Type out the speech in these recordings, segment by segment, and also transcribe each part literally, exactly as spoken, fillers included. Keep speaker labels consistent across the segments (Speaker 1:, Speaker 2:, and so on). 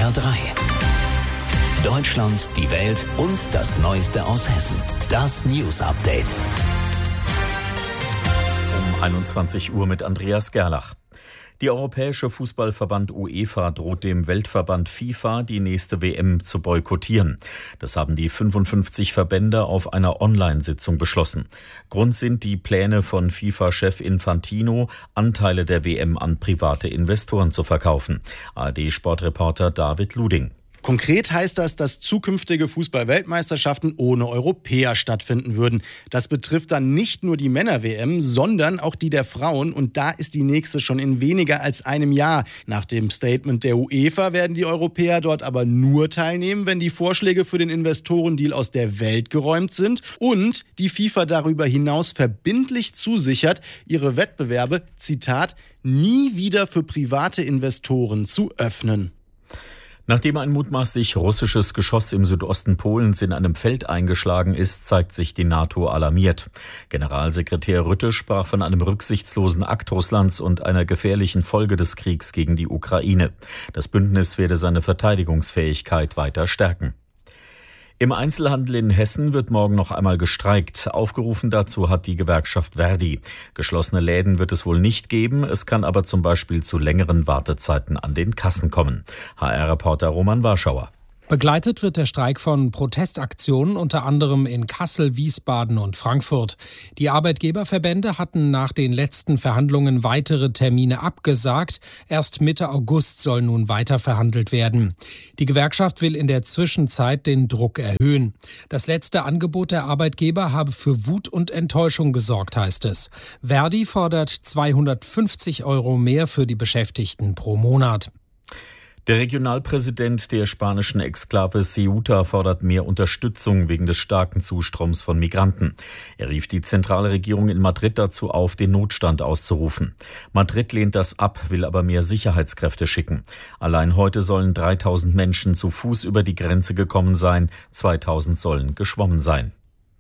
Speaker 1: R drei. Deutschland, die Welt und das Neueste aus Hessen. Das News Update.
Speaker 2: Um einundzwanzig Uhr mit Andreas Gerlach. Die Europäische Fußballverband UEFA droht dem Weltverband FIFA, die nächste W M zu boykottieren. Das haben die fünfundfünfzig Verbände auf einer Online-Sitzung beschlossen. Grund sind die Pläne von FIFA-Chef Infantino, Anteile der W M an private Investoren zu verkaufen. A R D-Sportreporter David Luding.
Speaker 3: Konkret heißt das, dass zukünftige Fußball-Weltmeisterschaften ohne Europäer stattfinden würden. Das betrifft dann nicht nur die Männer-W M, sondern auch die der Frauen. Und da ist die nächste schon in weniger als einem Jahr. Nach dem Statement der UEFA werden die Europäer dort aber nur teilnehmen, wenn die Vorschläge für den Investorendeal aus der Welt geräumt sind und die FIFA darüber hinaus verbindlich zusichert, ihre Wettbewerbe, Zitat, nie wieder für private Investoren zu öffnen.
Speaker 2: Nachdem ein mutmaßlich russisches Geschoss im Südosten Polens in einem Feld eingeschlagen ist, zeigt sich die NATO alarmiert. Generalsekretär Rutte sprach von einem rücksichtslosen Akt Russlands und einer gefährlichen Folge des Kriegs gegen die Ukraine. Das Bündnis werde seine Verteidigungsfähigkeit weiter stärken. Im Einzelhandel in Hessen wird morgen noch einmal gestreikt. Aufgerufen dazu hat die Gewerkschaft Verdi. Geschlossene Läden wird es wohl nicht geben. Es kann aber zum Beispiel zu längeren Wartezeiten an den Kassen kommen. H R-Reporter Roman Warschauer.
Speaker 4: Begleitet wird der Streik von Protestaktionen, unter anderem in Kassel, Wiesbaden und Frankfurt. Die Arbeitgeberverbände hatten nach den letzten Verhandlungen weitere Termine abgesagt. Erst Mitte August soll nun weiter verhandelt werden. Die Gewerkschaft will in der Zwischenzeit den Druck erhöhen. Das letzte Angebot der Arbeitgeber habe für Wut und Enttäuschung gesorgt, heißt es. Verdi fordert zweihundertfünfzig Euro mehr für die Beschäftigten pro Monat.
Speaker 2: Der Regionalpräsident der spanischen Exklave Ceuta fordert mehr Unterstützung wegen des starken Zustroms von Migranten. Er rief die zentrale Regierung in Madrid dazu auf, den Notstand auszurufen. Madrid lehnt das ab, will aber mehr Sicherheitskräfte schicken. Allein heute sollen dreitausend Menschen zu Fuß über die Grenze gekommen sein, zweitausend sollen geschwommen sein.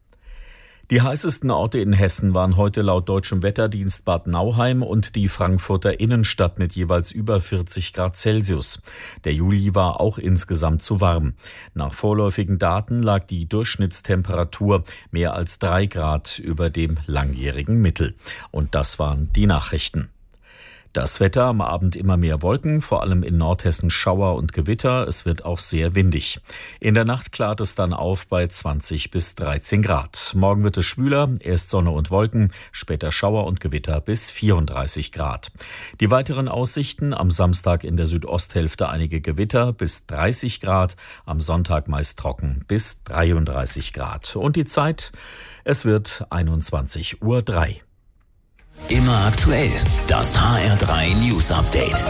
Speaker 2: Die heißesten Orte in Hessen waren heute laut deutschem Wetterdienst Bad Nauheim und die Frankfurter Innenstadt mit jeweils über vierzig Grad Celsius. Der Juli war auch insgesamt zu warm. Nach vorläufigen Daten lag die Durchschnittstemperatur mehr als drei Grad über dem langjährigen Mittel. Und das waren die Nachrichten. Das Wetter, am Abend immer mehr Wolken, vor allem in Nordhessen Schauer und Gewitter. Es wird auch sehr windig. In der Nacht klart es dann auf bei zwanzig bis dreizehn Grad. Morgen wird es schwüler, erst Sonne und Wolken, später Schauer und Gewitter bis vierunddreißig Grad. Die weiteren Aussichten: am Samstag in der Südosthälfte einige Gewitter bis dreißig Grad, am Sonntag meist trocken bis dreiunddreißig Grad. Und die Zeit, es wird einundzwanzig Uhr drei.
Speaker 1: Immer aktuell, das H R drei News Update.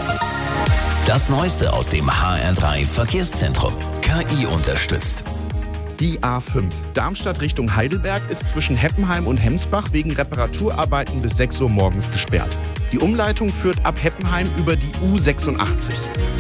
Speaker 1: Das Neueste aus dem H R drei Verkehrszentrum. K I unterstützt.
Speaker 5: Die A fünf Darmstadt Richtung Heidelberg ist zwischen Heppenheim und Hemsbach wegen Reparaturarbeiten bis sechs Uhr morgens gesperrt. Die Umleitung führt ab Heppenheim über die U sechsundachtzig.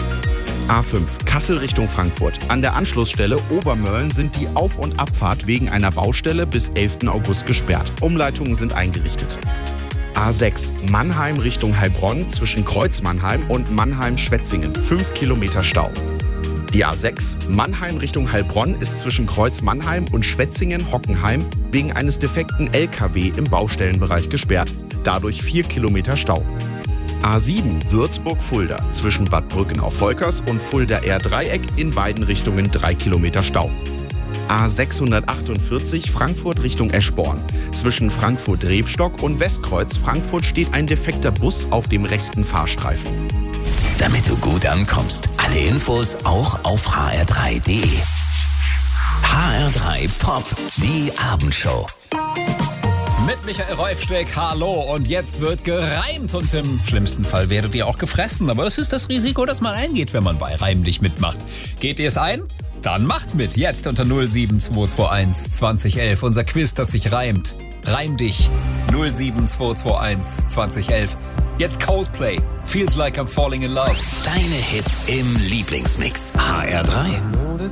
Speaker 5: A fünf Kassel Richtung Frankfurt. An der Anschlussstelle Obermölln sind die Auf- und Abfahrt wegen einer Baustelle bis elften August gesperrt. Umleitungen sind eingerichtet. A sechs Mannheim Richtung Heilbronn zwischen Kreuz Mannheim und Mannheim-Schwetzingen. fünf Kilometer Stau. Die A sechs Mannheim Richtung Heilbronn ist zwischen Kreuz Mannheim und Schwetzingen-Hockenheim wegen eines defekten L K W im Baustellenbereich gesperrt. Dadurch vier Kilometer Stau. A sieben Würzburg-Fulda zwischen Bad Brückenau-Volkers und Fulda-R-Dreieck in beiden Richtungen drei Kilometer Stau. A sechshundertachtundvierzig Frankfurt Richtung Eschborn. Zwischen Frankfurt-Rebstock und Westkreuz Frankfurt steht ein defekter Bus auf dem rechten Fahrstreifen.
Speaker 1: Damit du gut ankommst, alle Infos auch auf h r drei punkt d e. H R drei Pop, die Abendshow.
Speaker 6: Mit Michael Reufsteck, hallo, und jetzt wird gereimt und im schlimmsten Fall werdet ihr auch gefressen. Aber das ist das Risiko, das man eingeht, wenn man bei Reim nicht mitmacht. Geht ihr es ein? Dann macht mit, jetzt unter null sieben zwei zwei eins zwanzig elf, unser Quiz, das sich reimt. Reim dich, null sieben zwei zwei eins zwanzig elf. Jetzt Coldplay, Feels Like I'm Falling in Love.
Speaker 1: Deine Hits im Lieblingsmix, H R drei.